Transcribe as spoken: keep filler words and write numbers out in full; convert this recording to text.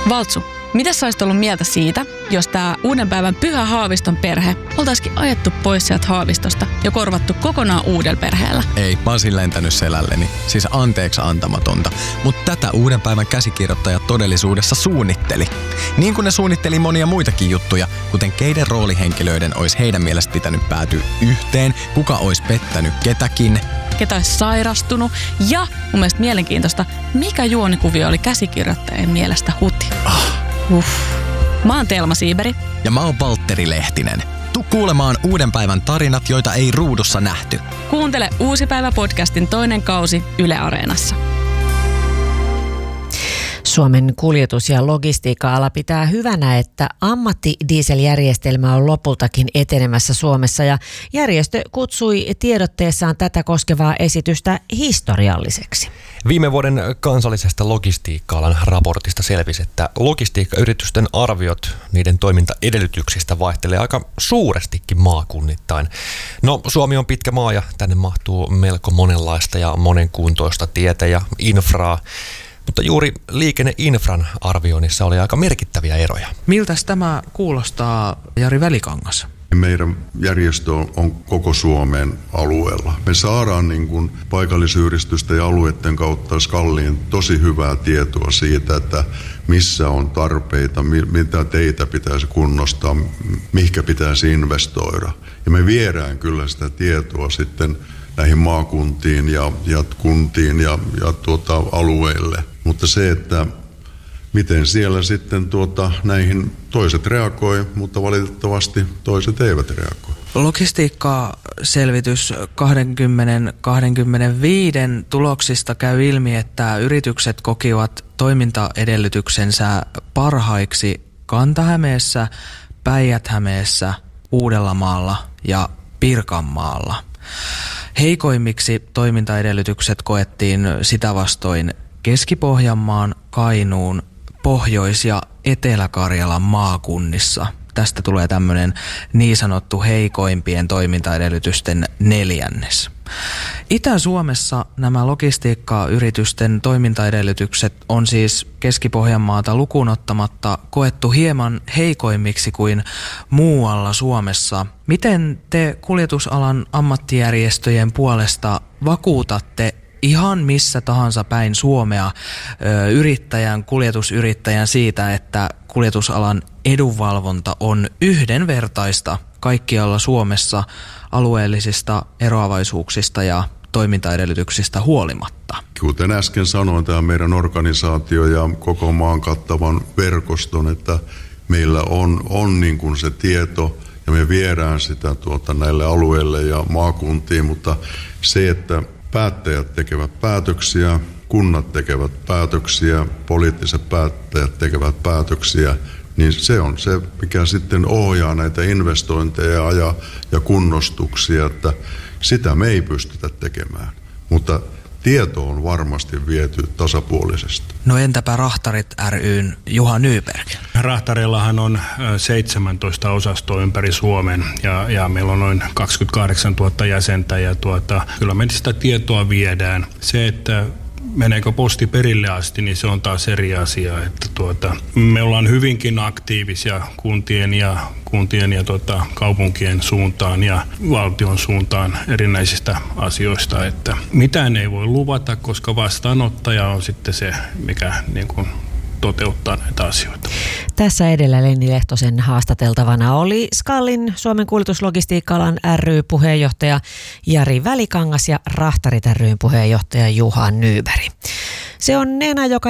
Valtsu, mitä sä olisit ollut mieltä siitä, jos tää uuden päivän Pyhä Haaviston perhe oltaisikin ajettu pois sieltä Haavistosta ja korvattu kokonaan uudella perheellä? Ei, mä olisin lentänyt selälleni. Siis anteeksi antamatonta. Mutta tätä uuden päivän käsikirjoittaja todellisuudessa suunnitteli. Niin kuin ne suunnitteli monia muitakin juttuja, kuten keiden roolihenkilöiden olisi heidän mielestä pitänyt päätyä yhteen, kuka olisi pettänyt ketäkin, ketä olisi sairastunut ja mun mielestä mielenkiintoista, mikä juonikuvio oli käsikirjoittajien mielestä huti. Ah. Uff. Mä oon Telma Siiberi. Ja mä oon Valtteri Lehtinen. Tuu kuulemaan uuden päivän tarinat, joita ei ruudussa nähty. Kuuntele Uusi päivä -podcastin toinen kausi Yle Areenassa. Suomen kuljetus- ja logistiikka-ala pitää hyvänä, että ammattidieseljärjestelmä on lopultakin etenemässä Suomessa ja järjestö kutsui tiedotteessaan tätä koskevaa esitystä historialliseksi. Viime vuoden kansallisesta logistiikka-alan raportista selvisi, että logistiikkayritysten arviot niiden toimintaedellytyksistä vaihtelee aika suurestikin maakunnittain. No, Suomi on pitkä maa ja tänne mahtuu melko monenlaista ja monenkuntoista tietä ja infraa. Mutta juuri liikenneinfran arvioinnissa oli aika merkittäviä eroja. Miltäs tämä kuulostaa, Jari Välikangas? Meidän järjestö on koko Suomen alueella. Me saadaan niin kuin paikallisyhdistysten ja alueiden kautta Skalliin tosi hyvää tietoa siitä, että missä on tarpeita, mitä teitä pitäisi kunnostaa, mihinkä pitäisi investoida. Ja me viedään kyllä sitä tietoa sitten näihin maakuntiin ja, ja kuntiin ja, ja tuota, alueille. Mutta se, että miten siellä sitten tuota, näihin toiset reagoi, mutta valitettavasti toiset eivät reagoi. Logistiikkaselvitys kaksikymmentä kaksikymmentäviisi tuloksista käy ilmi, että yritykset kokivat toimintaedellytyksensä parhaiksi Kanta-Hämeessä, Päijät-Hämeessä, Uudellamaalla ja Pirkanmaalla. Heikoimmiksi toimintaedellytykset koettiin sitä vastoin Keski-Pohjanmaan, Kainuun, Pohjois- ja Etelä-Karjalan maakunnissa. Tästä tulee tämmöinen niin sanottu heikoimpien toimintaedellytysten neljännes. Itä-Suomessa nämä logistiikkayritysten toimintaedellytykset on siis Keski-Pohjanmaata lukuun ottamatta koettu hieman heikoimmiksi kuin muualla Suomessa. Miten te kuljetusalan ammattijärjestöjen puolesta vakuutatte ihan missä tahansa päin Suomea yrittäjän, kuljetusyrittäjän siitä, että kuljetusalan edunvalvonta on yhdenvertaista kaikkialla Suomessa alueellisista eroavaisuuksista ja toimintaedellytyksistä huolimatta? Kuten äsken sanoin, tämä meidän organisaatio ja koko maan kattavan verkoston, että meillä on, on niin kuin se tieto ja me viedään sitä tuota näille alueille ja maakuntiin, mutta se, että päättäjät tekevät päätöksiä, kunnat tekevät päätöksiä, poliittiset päättäjät tekevät päätöksiä, niin se on se, mikä sitten ohjaa näitä investointeja ja, ja kunnostuksia, että sitä me ei pystytä tekemään. Mutta tieto on varmasti viety tasapuolisesti. No entäpä Rahtarit ry:n Juha Nyberg? Rahtarillahan on seitsemäntoista osastoa ympäri Suomen ja, ja meillä on noin kaksikymmentäkahdeksantuhatta jäsentä ja tuota, kyllä me sitä tietoa viedään. Se, että meneekö posti perille asti, niin se on taas eri asia. Että tuota, me ollaan hyvinkin aktiivisia kuntien ja, kuntien ja tuota, kaupunkien suuntaan ja valtion suuntaan erinäisistä asioista. Että mitään ei voi luvata, koska vastaanottaja on sitten se, mikä niin kuin toteuttaa näitä asioita. Tässä edellä Lenni Lehtosen haastateltavana oli Skallin Suomen kuljetuslogistiikka-alan ry puheenjohtaja Jari Välikangas ja Rahtarit ry:n puheenjohtaja Juha Nyberg. Se on Neena, joka